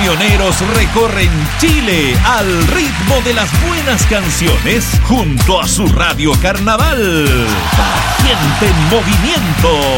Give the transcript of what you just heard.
camioneros recorren Chile al ritmo de las buenas canciones junto a su Radio Carnaval. Gente en movimiento.